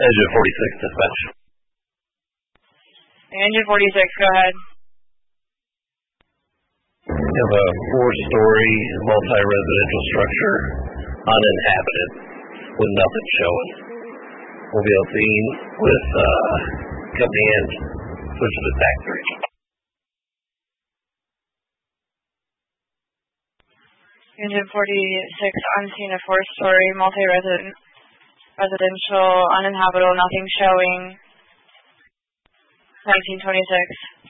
Engine 46, dispatch. Engine 46, go ahead. We have a 4-story multi-residential structure, uninhabited, with nothing showing. We'll be on scene with company in, switch to TAC 3. Engine 46 on scene, a 4-story multi-residential, uninhabitable, nothing showing. 1926.